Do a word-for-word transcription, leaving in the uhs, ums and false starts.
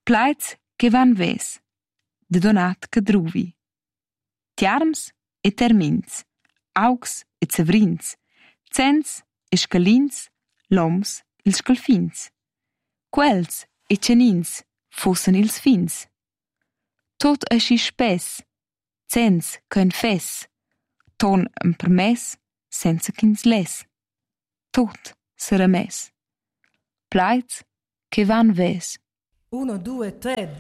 Plaids che van ves, de donat che druvi. Tiarms e termins, augs e zevrins, cens e scalins, loms ils scalfins. Quels e cenins fussen ils fins. Tot eschi spess, cens kein fess, ton un permess, senza ch'ins les. Tot sera mes. Plaids che van ves. Uno, due, tre.